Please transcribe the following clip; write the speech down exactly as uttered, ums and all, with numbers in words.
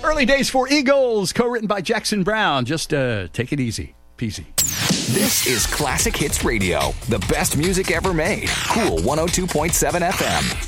Early Days for Eagles, co-written by Jackson Brown. Just uh, take it easy. Peasy. This is Classic Hits Radio, the best music ever made. Cool one oh two point seven F M.